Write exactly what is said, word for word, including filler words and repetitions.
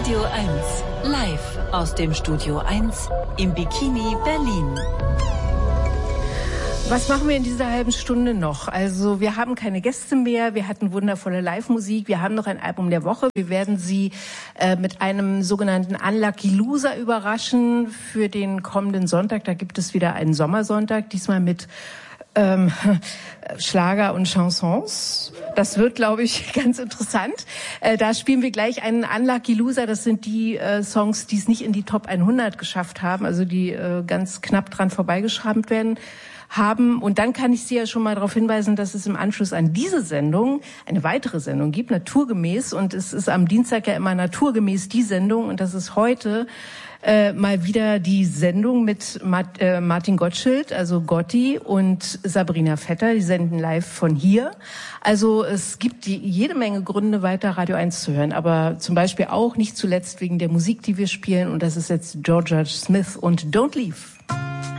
Radio eins, live aus dem Studio eins im Bikini Berlin. Was machen wir in dieser halben Stunde noch? Also wir haben keine Gäste mehr, wir hatten wundervolle Live-Musik, wir haben noch ein Album der Woche. Wir werden Sie äh, mit einem sogenannten Unlucky Loser überraschen für den kommenden Sonntag. Da gibt es wieder einen Sommersonntag, diesmal mit ähm, Schlager und Chansons. Das wird, glaube ich, ganz interessant. Äh, da spielen wir gleich einen Unlucky Loser. Das sind die äh, Songs, die es nicht in die Top hundert geschafft haben, also die äh, ganz knapp dran vorbeigeschrammt werden. haben. Und dann kann ich Sie ja schon mal darauf hinweisen, dass es im Anschluss an diese Sendung eine weitere Sendung gibt, naturgemäß. Und es ist am Dienstag ja immer naturgemäß die Sendung. Und das ist heute äh, mal wieder die Sendung mit Mart, äh, Martin Gottschild, also Gotti, und Sabrina Vetter. Die senden live von hier. Also es gibt die, jede Menge Gründe, weiter Radio eins zu hören. Aber zum Beispiel auch nicht zuletzt wegen der Musik, die wir spielen. Und das ist jetzt Georgia Smith und Don't Leave.